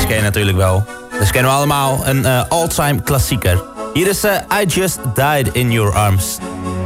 Deze ken je natuurlijk wel. Deze kennen we allemaal. Een all-time klassieker. Hier is I Just Died in Your Arms.